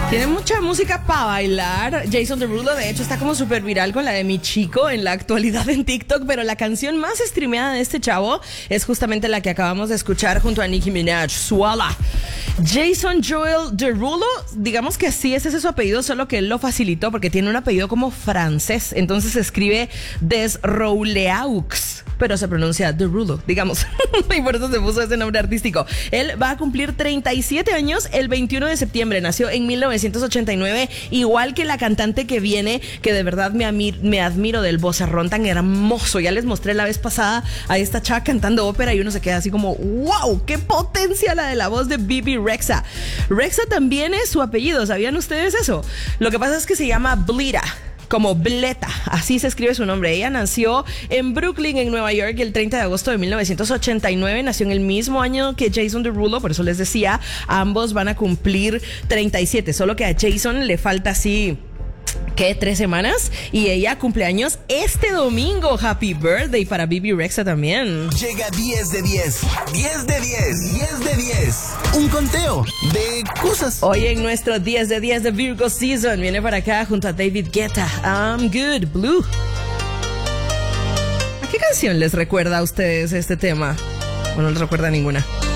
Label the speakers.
Speaker 1: Tiene mucha música para bailar. Jason Derulo, de hecho, está como súper viral con la de Mi Chico en la actualidad en TikTok, pero la canción más streameada de este chavo es justamente la que acabamos de escuchar junto a Nicki Minaj, Swalla. Jason Joel Derulo, digamos que sí, ese es su apellido, solo que él lo facilitó porque tiene un apellido como francés, entonces se escribe Desrouleaux, pero se pronuncia Derulo, digamos, y por eso se puso ese nombre artístico. Él va a cumplir 37 años el 21 de septiembre, nació en 1989, igual que la cantante que viene, que de verdad me admiro del vozarrón tan hermoso. Ya les mostré la vez pasada a esta chava cantando ópera y uno se queda así como, wow, qué potencia la de la voz de Bibi Rexha. Rexha también es su apellido, ¿sabían ustedes eso? Lo que pasa es que se llama Blita, como Bleta, así se escribe su nombre. Ella nació en Brooklyn, en Nueva York, el 30 de agosto de 1989. Nació en el mismo año que Jason Derulo, por eso les decía, ambos van a cumplir 37, solo que a Jason le falta así, ¿qué? 3 semanas. Y ella cumpleaños este domingo. Happy birthday para Bibi Rexha también.
Speaker 2: Llega 10 de 10. 10 de 10. 10 de 10. Un conteo de cosas.
Speaker 1: Hoy en nuestro 10 de 10 de Virgo Season viene para acá junto a David Guetta, I'm Good, Blue. ¿A qué canción les recuerda a ustedes este tema? ¿O no les recuerda ninguna?